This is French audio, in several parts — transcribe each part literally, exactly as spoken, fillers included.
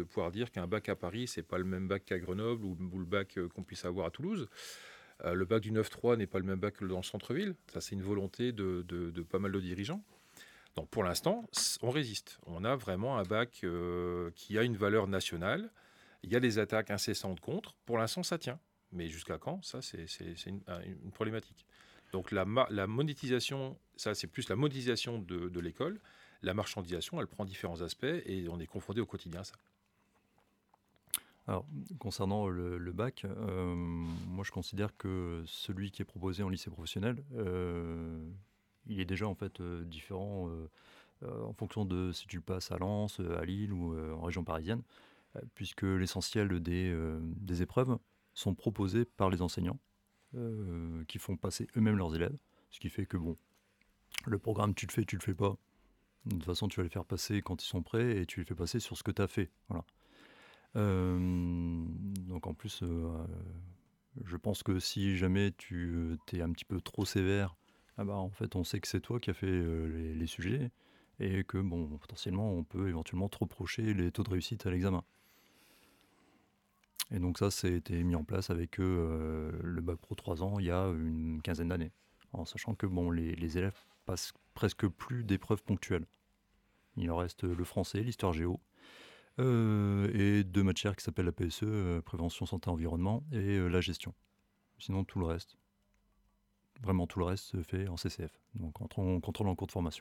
pouvoir dire qu'un bac à Paris, c'est pas le même bac qu'à Grenoble ou, ou le bac euh, qu'on puisse avoir à Toulouse. Euh, le bac du neuf trois n'est pas le même bac que dans le centre-ville. Ça, c'est une volonté de, de- de pas mal de dirigeants. Donc pour l'instant, c- on résiste. On a vraiment un bac euh, qui a une valeur nationale. Il y a des attaques incessantes contre. Pour l'instant, ça tient. Mais jusqu'à quand? Ça, c'est c'est- c'est une, un- une problématique. Donc la, ma- la monétisation, ça, c'est plus la monétisation de, de l'école. La marchandisation, elle prend différents aspects et on est confronté au quotidien à ça. Alors, concernant le, le bac, euh, moi je considère que celui qui est proposé en lycée professionnel, euh, il est déjà en fait euh, différent euh, euh, en fonction de si tu le passes à Lens, euh, à Lille ou euh, en région parisienne, euh, puisque l'essentiel des, euh, des épreuves sont proposées par les enseignants euh, qui font passer eux-mêmes leurs élèves, ce qui fait que bon, le programme tu le fais, tu le fais pas. De toute façon, tu vas les faire passer quand ils sont prêts et tu les fais passer sur ce que tu as fait. Voilà. Euh, donc en plus, euh, je pense que si jamais tu es un petit peu trop sévère, ah bah, en fait, on sait que c'est toi qui as fait euh, les, les sujets et que bon, potentiellement, on peut éventuellement te reprocher les taux de réussite à l'examen. Et donc ça, c'est été mis en place avec euh, le bac pro trois ans il y a une quinzaine d'années, en sachant que bon, les, les élèves passent presque plus d'épreuves ponctuelles. Il en reste le français, l'histoire géo, euh, et deux matières qui s'appellent la P S E, euh, prévention santé environnement, et euh, la gestion. Sinon, tout le reste, vraiment tout le reste se fait en C C F, donc contrôle, contrôle en cours de formation.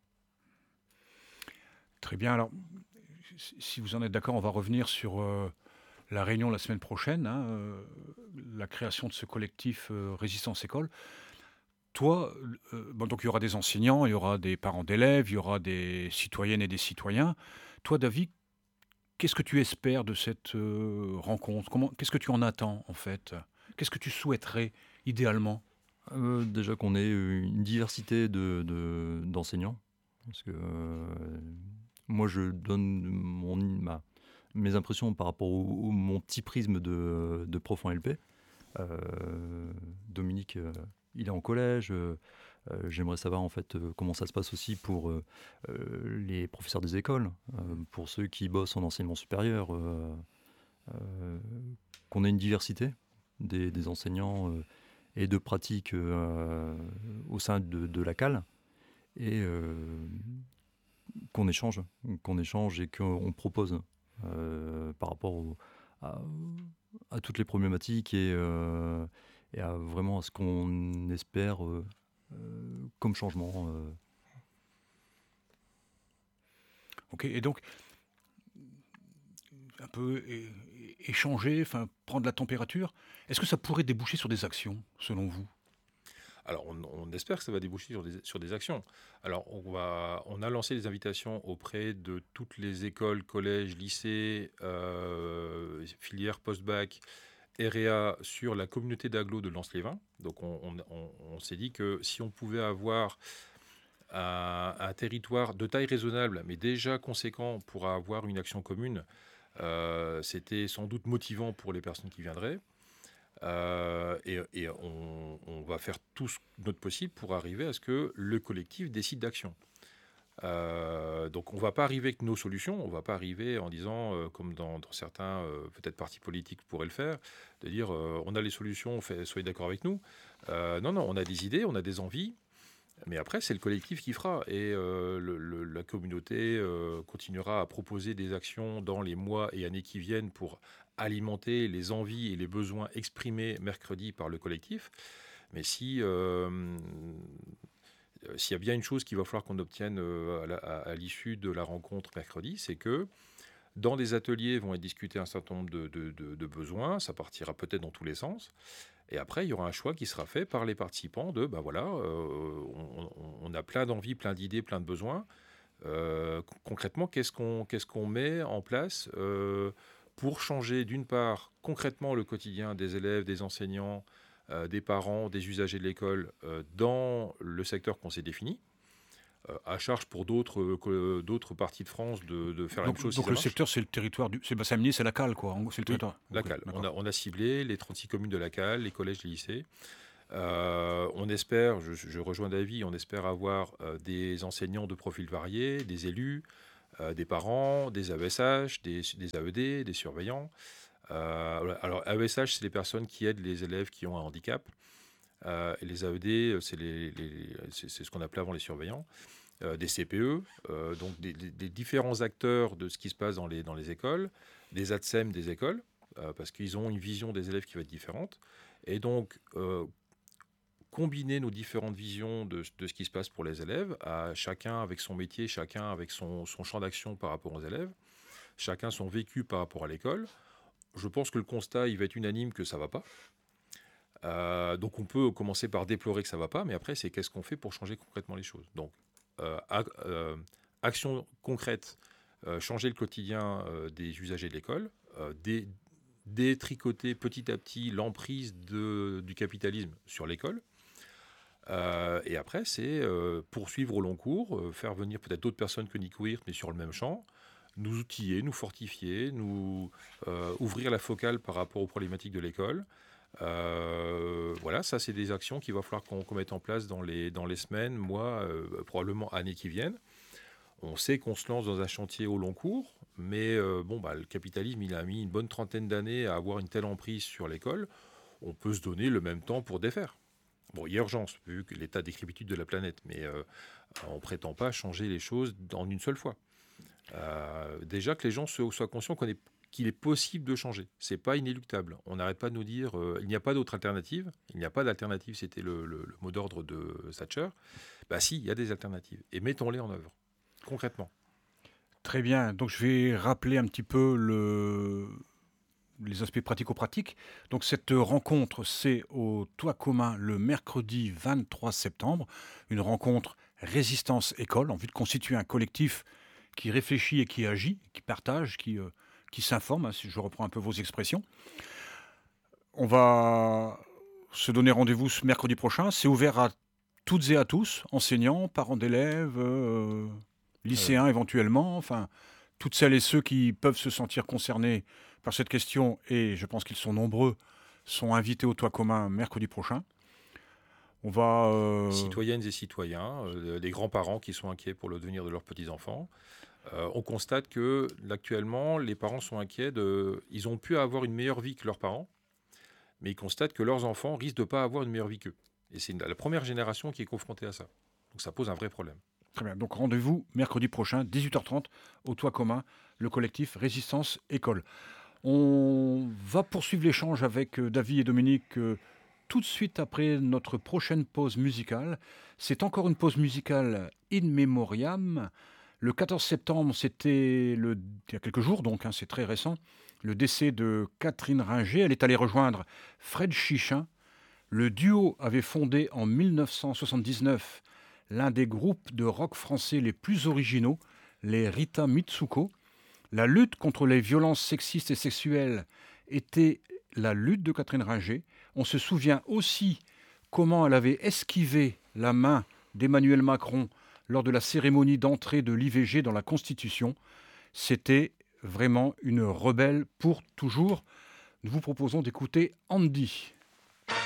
Très bien. Alors, si si vous en êtes d'accord, on va revenir sur euh, la réunion la semaine prochaine, hein, euh, la création de ce collectif euh, Résistance École. Toi, euh, bon, donc il y aura des enseignants, il y aura des parents d'élèves, il y aura des citoyennes et des citoyens. Toi, David, qu'est-ce que tu espères de cette euh, rencontre? Comment, qu'est-ce que tu en attends en fait? Qu'est-ce que tu souhaiterais idéalement? Euh, déjà qu'on ait une diversité de, de- d'enseignants, parce que euh, moi je donne mon, ma- mes impressions par rapport au, au- mon petit prisme de, de prof en L P. Euh, Dominique, euh, il est en collège. euh, euh, j'aimerais savoir en fait euh, comment ça se passe aussi pour euh, euh, les professeurs des écoles, euh, pour ceux qui bossent en enseignement supérieur, euh, euh, qu'on ait une diversité des, des enseignants euh, et de pratiques euh, au sein de, de la cale, et euh, qu'on échange, qu'on échange et qu'on propose euh, par rapport au- à, à toutes les problématiques et, euh, et à vraiment à ce qu'on espère euh, euh, comme changement. euh. Ok, et donc un peu é- é- échanger, enfin prendre la température. Est-ce que ça pourrait déboucher sur des actions, selon vous? Alors, on, on espère que ça va déboucher sur des, sur des actions. Alors, on, va, on a lancé des invitations auprès de toutes les écoles, collèges, lycées, euh, filières post-bac, R E A sur la communauté d'agglo de Lens-les-Vins. Donc, on, on- on- on s'est dit que si on pouvait avoir un, un territoire de taille raisonnable, mais déjà conséquent pour avoir une action commune, euh, c'était sans doute motivant pour les personnes qui viendraient. Euh, et et on, on va faire tout ce- notre possible pour arriver à ce que le collectif décide d'action. Euh, donc on ne va pas arriver avec nos solutions, on ne va pas arriver en disant, euh, comme dans, dans certains euh, peut-être partis politiques pourraient le faire, de dire euh, on a les solutions, fait, soyez d'accord avec nous. Euh, non, non, on a des idées, on a des envies, mais après c'est le collectif qui fera et euh, le- le- la communauté euh, continuera à proposer des actions dans les mois et années qui viennent pour alimenter les envies et les besoins exprimés mercredi par le collectif. Mais si euh, euh, s'il y a bien une chose qu'il va falloir qu'on obtienne euh, à la- à- à l'issue de la rencontre mercredi, c'est que dans des ateliers vont être discutés un certain nombre de, de- de- de besoins, ça partira peut-être dans tous les sens, et après il y aura un choix qui sera fait par les participants de, ben voilà, euh, on, on- on a plein d'envies, plein d'idées, plein de besoins. Euh, con- concrètement, qu'est-ce qu'on qu'est-ce qu'on met en place euh, pour changer d'une part concrètement le quotidien des élèves, des enseignants, euh, des parents, des usagers de l'école euh, dans le secteur qu'on s'est défini, euh, à charge pour d'autres euh, que- d'autres parties de France de, de faire la même Donc, chose si donc ça le marche. secteur, c'est le territoire du. C'est Bassaminier, c'est la cale, quoi. En gros, c'est le Oui, territoire. la Ok, cale. On d'accord. a, on a ciblé les trente-six communes de la cale, les collèges, les lycées. Euh, on espère, je, je rejoins David, on espère avoir euh, des enseignants de profils variés, des élus, euh, des parents, des A E S H, des, des A E D, des surveillants. Euh, voilà. Alors, A E S H, c'est les personnes qui aident les élèves qui ont un handicap. Euh, et les A E D, c'est, les, les- c'est- c'est ce qu'on appelait avant les surveillants. Euh, des C P E, euh, donc des, des- des différents acteurs de ce qui se passe dans les, dans les écoles, des A T S E M des écoles, euh, parce qu'ils ont une vision des élèves qui va être différente. Et donc, euh, combiner nos différentes visions de, de ce qui se passe pour les élèves, à chacun avec son métier, chacun avec son, son champ d'action par rapport aux élèves, chacun son vécu par rapport à l'école. Je pense que le constat, il va être unanime que ça ne va pas. Euh, donc on peut commencer par déplorer que ça ne va pas, mais après, c'est qu'est-ce qu'on fait pour changer concrètement les choses. Donc, euh, ac- euh, action concrète, euh, changer le quotidien euh, des usagers de l'école, euh, dé- détricoter petit à petit l'emprise de- du capitalisme sur l'école. Euh, et après, c'est euh, poursuivre au long cours, euh, faire venir peut-être d'autres personnes que Nico Hirt, mais sur le même champ, nous outiller, nous fortifier, nous euh, ouvrir la focale par rapport aux problématiques de l'école. Euh, voilà, ça, c'est des actions qu'il va falloir qu'on qu'on mette en place dans les, dans les semaines, mois, euh, probablement années qui viennent. On sait qu'on se lance dans un chantier au long cours, mais euh, bon, bah, le capitalisme, il a mis une bonne trentaine d'années à avoir une telle emprise sur l'école. On peut se donner le même temps pour défaire. Bon, il y a urgence, vu que l'état décrépitude de la planète, mais euh, on ne prétend pas changer les choses en une seule fois. Euh, déjà que les gens se- soient conscients qu'on est- qu'il est possible de changer. C'est pas inéluctable. On n'arrête pas de nous dire euh, il n'y a pas d'autre alternative. Il n'y a pas d'alternative, c'était le, le- le mot d'ordre de Thatcher. Bah si, il y a des alternatives. Et mettons-les en œuvre, concrètement. Très bien. Donc, je vais rappeler un petit peu le, les aspects pratico-pratiques. Donc, cette rencontre, c'est au Toit commun le mercredi vingt-trois septembre. Une rencontre Résistance École en vue de constituer un collectif qui réfléchit et qui agit, qui partage, qui, euh, qui s'informe, hein, si je reprends un peu vos expressions. On va se donner rendez-vous ce mercredi prochain. C'est ouvert à toutes et à tous, enseignants, parents d'élèves, euh, Euh, lycéens éventuellement, enfin, toutes celles et ceux qui peuvent se sentir concernés par cette question, et je pense qu'ils sont nombreux, sont invités au toit commun mercredi prochain. On va... euh, Citoyennes et citoyens, euh, des grands-parents qui sont inquiets pour le devenir de leurs petits-enfants. Euh, on constate que, actuellement, les parents sont inquiets de... Ils ont pu avoir une meilleure vie que leurs parents, mais ils constatent que leurs enfants risquent de ne pas avoir une meilleure vie qu'eux. Et c'est une- la première génération qui est confrontée à ça. Donc ça pose un vrai problème. Très bien. Donc rendez-vous mercredi prochain, dix-huit heures trente, au toit commun, le collectif Résistance École. On va poursuivre l'échange avec euh, David et Dominique euh, tout de suite après notre prochaine pause musicale. C'est encore une pause musicale in memoriam. Le quatorze septembre, c'était le, il y a quelques jours, donc hein, c'est très récent, le décès de Catherine Ringer. Elle est allée rejoindre Fred Chichin. Le duo avait fondé en mille neuf cent soixante-dix-neuf l'un des groupes de rock français les plus originaux, les Rita Mitsuko. La lutte contre les violences sexistes et sexuelles était la lutte de Catherine Ringer. On se souvient aussi comment elle avait esquivé la main d'Emmanuel Macron lors de la cérémonie d'entrée de l'I V G dans la Constitution. C'était vraiment une rebelle pour toujours. Nous vous proposons d'écouter Andy.